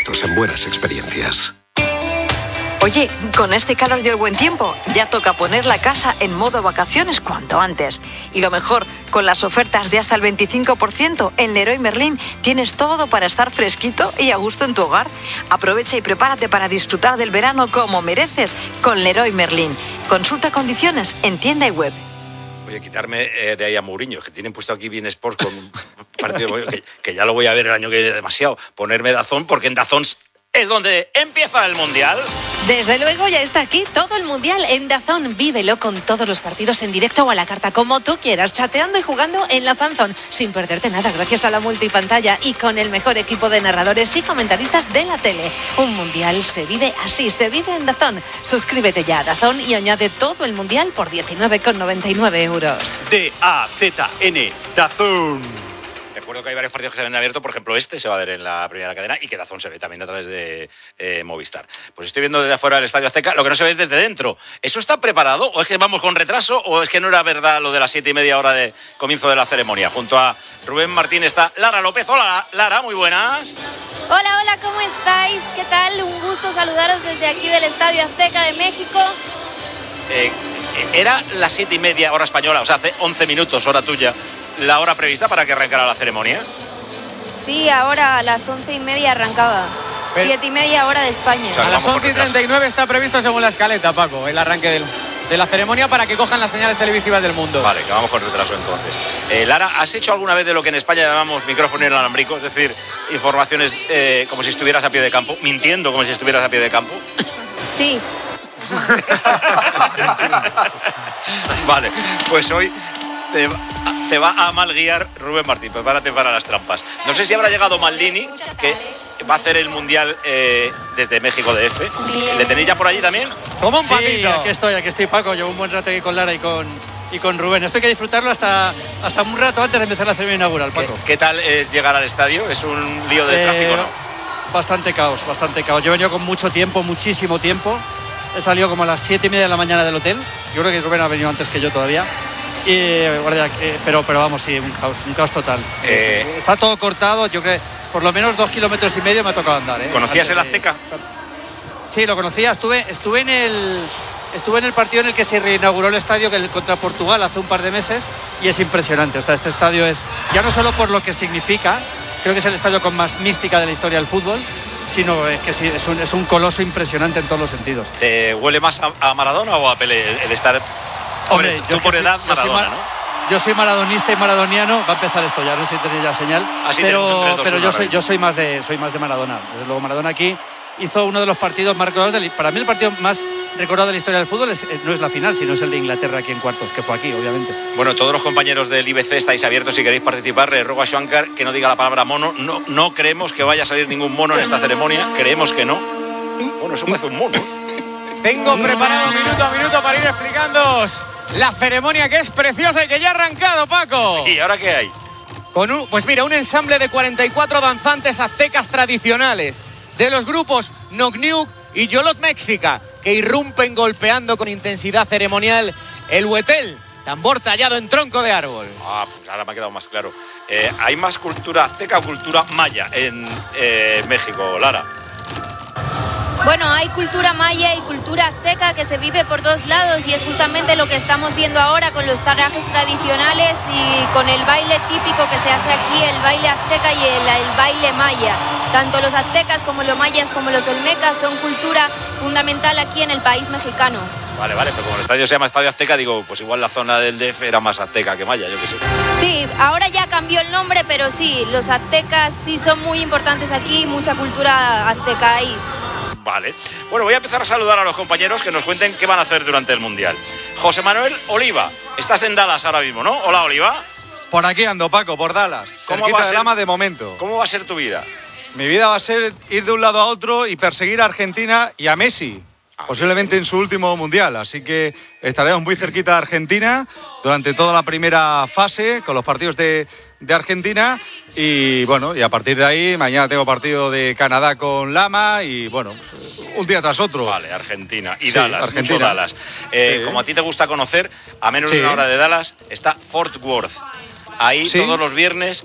expertos en buenas experiencias. Oye, con este calor y el buen tiempo, ya toca poner la casa en modo vacaciones cuanto antes. Y lo mejor, con las ofertas de hasta el 25%, en Leroy Merlin tienes todo para estar fresquito y a gusto en tu hogar. Aprovecha y prepárate para disfrutar del verano como mereces con Leroy Merlin. Consulta condiciones en tienda y web. Voy a quitarme de ahí a Mourinho, que tienen puesto aquí bien Sports con un partido que ya lo voy a ver el año que viene demasiado. Ponerme DAZN, porque en DAZN es donde empieza el Mundial. Desde luego ya está aquí todo el Mundial en DAZN. Vívelo con todos los partidos en directo o a la carta, como tú quieras, chateando y jugando en la FanZone, sin perderte nada gracias a la multipantalla y con el mejor equipo de narradores y comentaristas de la tele. Un Mundial se vive así, se vive en DAZN. Suscríbete ya a DAZN y añade todo el Mundial por 19,99 euros. DAZN, DAZN. Recuerdo que hay varios partidos que se ven abiertos, por ejemplo este se va a ver en la primera cadena y que DAZN se ve también a través de Movistar. Pues estoy viendo desde afuera del Estadio Azteca, lo que no se ve es desde dentro. ¿Eso está preparado o es que vamos con retraso o es que no era verdad lo de las 7:30 hora de comienzo de la ceremonia? Junto a Rubén Martín está Lara López. Hola Lara, muy buenas. Hola, ¿cómo estáis? ¿Qué tal? Un gusto saludaros desde aquí del Estadio Azteca de México. Era las 7:30 hora española, o sea, hace 11 minutos, hora tuya, la hora prevista para que arrancara la ceremonia. Sí, ahora a las 11:30 arrancaba. 7:30 hora de España. O sea, a las 11:39 está previsto según la escaleta, Paco, el arranque de la ceremonia para que cojan las señales televisivas del mundo. Vale, que vamos con retraso entonces. Lara, ¿has hecho alguna vez de lo que en España llamamos micrófono inalámbrico? Es decir, informaciones como si estuvieras a pie de campo, mintiendo como si estuvieras a pie de campo. Sí. Vale, pues hoy te va a mal guiar Rubén Martín, prepárate para las trampas. No sé si habrá llegado Maldini, que va a hacer el Mundial desde México DF. ¿Le tenéis ya por allí también? Como un patito. Sí, aquí estoy, Paco. Llevo un buen rato aquí con Lara y con Rubén. Esto hay que disfrutarlo hasta un rato antes de empezar la ceremonia inaugural, Paco. ¿Qué tal es llegar al estadio? ¿Es un lío de tráfico, no? Bastante caos. Yo he venido con mucho tiempo, muchísimo tiempo. He salido como a las 7:30 de la mañana del hotel. Yo creo que Rubén ha venido antes que yo todavía. Pero vamos, sí, un caos total. Está todo cortado. Yo creo que por lo menos 2,5 kilómetros me ha tocado andar. ¿Conocías el Azteca? Sí, lo conocía. Estuve en el partido en el que se reinauguró el estadio contra Portugal hace un par de meses y es impresionante. O sea, este estadio es, ya no solo por lo que significa, creo que es el estadio con más mística de la historia del fútbol, sino que sí, es un coloso impresionante en todos los sentidos. ¿Te huele más a Maradona o a Pelé el estar? Hombre, tú por edad, Maradona, ¿no? Yo soy maradonista y maradoniano. Va a empezar esto ya, no sé si tenéis ya señal. Pero yo soy más de Maradona. Desde luego Maradona aquí hizo uno de los partidos más recordados para mí el partido más recordado de la historia del fútbol no es la final, sino es el de Inglaterra aquí en cuartos, que fue aquí, obviamente. Bueno, todos los compañeros del IBC estáis abiertos si queréis participar. Le ruego a Schwankar que no diga la palabra mono. No creemos que vaya a salir ningún mono en esta ceremonia. Creemos que no. Bueno, eso parece un mono. Tengo preparado minuto a minuto para ir explicándoos la ceremonia, que es preciosa y que ya ha arrancado, Paco. ¿Y ahora qué hay? Pues mira, un ensamble de 44 danzantes aztecas tradicionales de los grupos Nocniuc y Yolot Méxica, que irrumpen golpeando con intensidad ceremonial el huetel, tambor tallado en tronco de árbol. Pues ahora me ha quedado más claro. ¿Hay más cultura azteca o cultura maya en México, Lara? Bueno, hay cultura maya y cultura azteca que se vive por dos lados y es justamente lo que estamos viendo ahora con los trajes tradicionales y con el baile típico que se hace aquí, el baile azteca y el baile maya. Tanto los aztecas como los mayas como los olmecas son cultura fundamental aquí en el país mexicano. Vale, pero como el estadio se llama Estadio Azteca, digo, pues igual la zona del DF era más azteca que maya, yo qué sé. Sí, ahora ya cambió el nombre, pero sí, los aztecas sí son muy importantes aquí, mucha cultura azteca ahí. Vale. Bueno, voy a empezar a saludar a los compañeros que nos cuenten qué van a hacer durante el Mundial. José Manuel Oliva, estás en Dallas ahora mismo, ¿no? Hola, Oliva. Por aquí ando, Paco, por Dallas. Cerquita de Lama de momento. ¿Cómo va a ser tu vida? Mi vida va a ser ir de un lado a otro y perseguir a Argentina y a Messi. Posiblemente en su último Mundial. Así que estaremos muy cerquita de Argentina durante toda la primera fase con los partidos de Argentina. Y bueno, y a partir de ahí, mañana tengo partido de Canadá con Lama y bueno, un día tras otro. Vale, Argentina y sí, Dallas, Argentina. mucho Dallas. Como a ti te gusta conocer, a menos de una hora de Dallas está Fort Worth. Ahí todos los viernes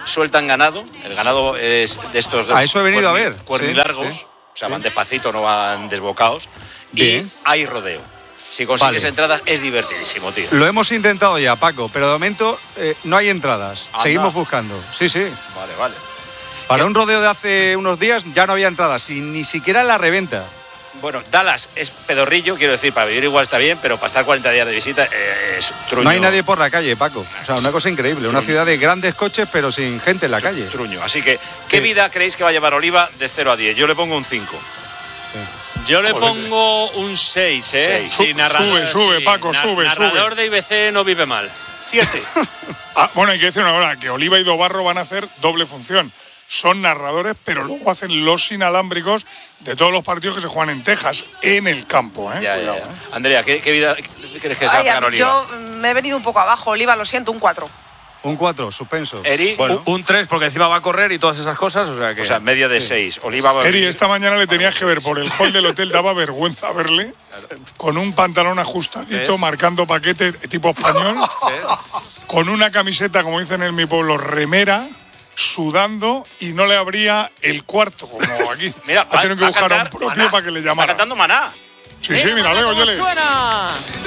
sueltan ganado. El ganado es de estos A eso he venido a ver. Cuernilargos. Sí. O sea, van despacito, no van desbocados. Bien. Y hay rodeo. Si consigues Vale. entradas, es divertidísimo, tío. Lo hemos intentado ya, Paco, pero de momento no hay entradas. Anda. Seguimos buscando. Sí. Vale. Para un rodeo de hace unos días ya no había entradas, ni siquiera en la reventa. Bueno, Dallas es pedorrillo, quiero decir, para vivir igual está bien, pero para estar 40 días de visita es truño. No hay nadie por la calle, Paco. O sea, una cosa increíble. Una ciudad de grandes coches, pero sin gente en la calle. Truño. Así que, ¿qué vida creéis que va a llevar Oliva de 0 a 10? Yo le pongo un 5. Yo le pongo un 6, ¿eh? Seis. Sí, narrador, Sube, Paco, sube. Narrador de IBC no vive mal. 7. Bueno, hay que decir una cosa, que Oliva y Dobarro van a hacer doble función. Son narradores, pero luego hacen los inalámbricos de todos los partidos que se juegan en Texas, en el campo, ¿eh? Ya. Andrea, ¿qué vida crees que se va a pegar Oliva? Yo me he venido un poco abajo, Oliva, lo siento, un 4. Un 4, suspenso. Eri, Bueno, un 3 porque encima va a correr y todas esas cosas, o sea, media de 6. Oliva va a Eri, esta mañana le tenías que ver por el hall del hotel, daba vergüenza verle, con un pantalón ajustadito, ¿Ves? marcando paquete tipo español, con una camiseta, como dicen en mi pueblo, remera, sudando, y no le abría el cuarto, como aquí. Mira, ha tenido que va a buscar a un cantar propio Maná. para que le Está llamara. cantando Maná. Sí, mírale, ¿Cómo óyele. suena?